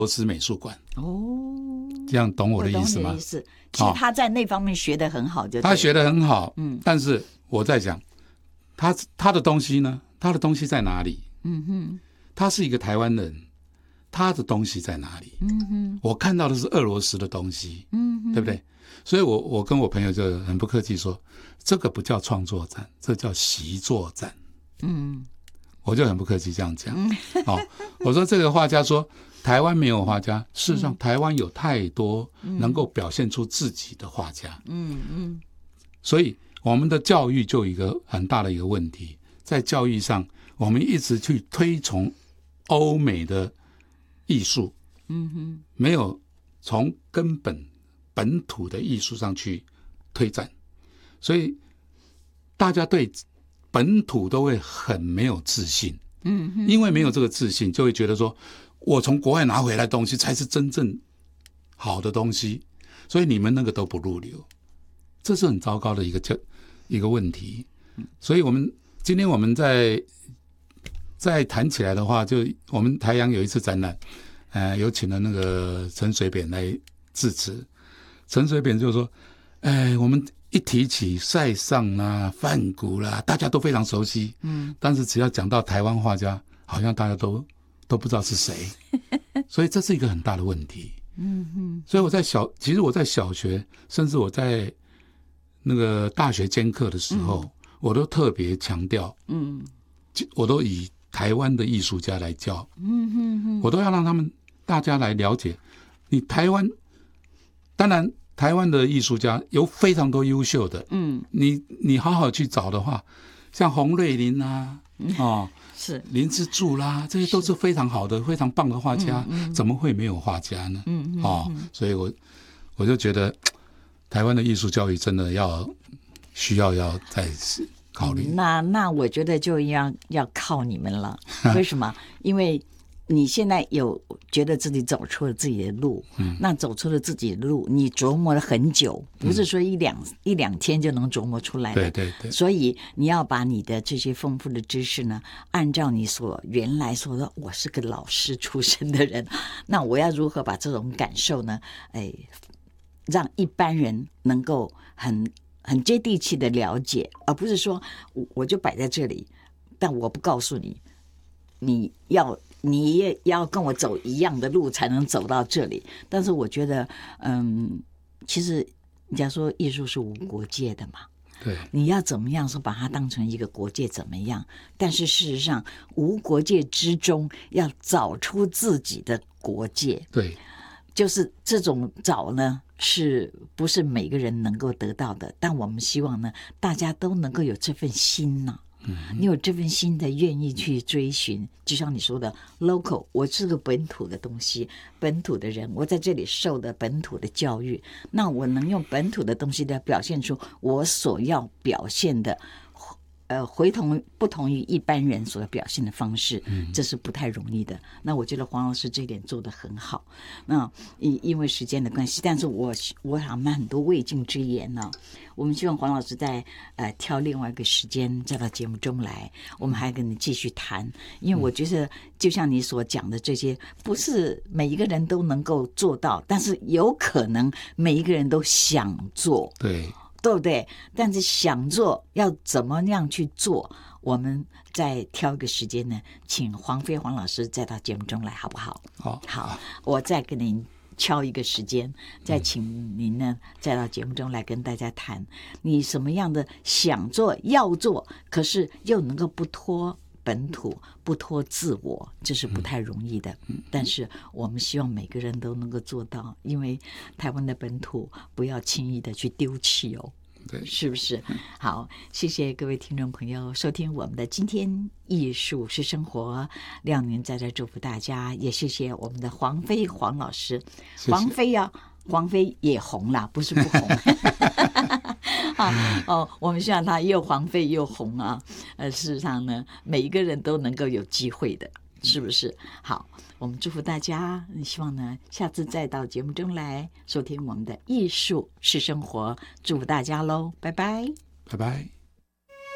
罗斯美术馆。 哦， 这样懂我的意思吗？ 我懂你的意思。其实他在那方面学得很好就对了， 他学得很好，但是我在讲他的东西呢，他的东西在哪里？他是一个台湾人，他的东西在哪里？我看到的是俄罗斯的东西，对不对？所以我跟我朋友就很不客气说，这个不叫创作战，这叫习作战。我就很不客气这样讲。我说这个画家说台湾没有画家，事实上台湾有太多能够表现出自己的画家。所以我们的教育就有一个很大的一个问题，在教育上我们一直去推崇欧美的艺术，没有从根本土的艺术上去推展，所以大家对本土都会很没有自信。因为没有这个自信，就会觉得说我从国外拿回来的东西才是真正好的东西，所以你们那个都不入流，这是很糟糕的一个问题。所以今天我们再谈起来的话，就我们台阳有一次展览，有请了那个陈水扁来致辞。陈水扁就说，我们一提起塞尚啦、梵谷啦，大家都非常熟悉，但是只要讲到台湾画家，好像大家都不知道是谁，所以这是一个很大的问题。所以其实我在小学，甚至我在那个大学兼课的时候，我都特别强调，我都以台湾的艺术家来教，我都要让大家来了解，你台湾，当然台湾的艺术家有非常多优秀的，你好好去找的话，像洪瑞麟啊， 是林之助啦，这些都是非常好的、非常棒的画家，怎么会没有画家呢？所以我就觉得台湾的艺术教育真的需要再考虑。 那我觉得就要靠你们了。为什么？因为你现在有觉得自己走出了自己的路，那走出了自己的路，你琢磨了很久，不是说一两天就能琢磨出来的。 对。 所以你要把你的这些丰富的知识呢，按照你原来说的，我是个老师出身的人，那我要如何把这种感受呢，让一般人能够很接地气的了解，而不是说我就摆在这里，但我不告诉你，你也要跟我走一样的路才能走到这里。但是我觉得其实人家说艺术是无国界的嘛， 对， 你要怎么样说把它当成一个国界怎么样，但是事实上无国界之中要找出自己的国界， 对， 就是这种找呢是不是每个人能够得到的，但我们希望呢大家都能够有这份心呢，你有这份心的愿意去追寻，就像你说的 local， 我是个本土的东西，本土的人，我在这里受的本土的教育，那我能用本土的东西来表现出我所要表现的不同于一般人所表现的方式，这是不太容易的。那我觉得黄老师这一点做得很好。那因为时间的关系，但是我想蛮很多未尽之言呢。我们希望黄老师在挑另外一个时间再到节目中来，我们还跟你继续谈。因为我觉得就像你所讲的这些，不是每一个人都能够做到，但是有可能每一个人都想做。对不对？但是想做要怎么样去做，我们再挑一个时间呢，请黄老师再到节目中来，好不好？好，我再跟您敲一个时间，再请您呢再到节目中来跟大家谈，你什么样的想做要做，可是又能够不脱本土不脱自我，这是不太容易的，但是我们希望每个人都能够做到，因为台湾的本土不要轻易的去丢弃哦， 对， 是不是？好，谢谢各位听众朋友收听我们的今天艺术是生活，亮您在这祝福大家，也谢谢我们的黄老师。 谢谢黄飞也红了，不是不红。我们希望他又黄飞又红啊！事实上呢，每一个人都能够有机会的，是不是？好，我们祝福大家，希望呢下次再到节目中来收听我们的艺术是生活，祝福大家喽，拜拜， 拜拜。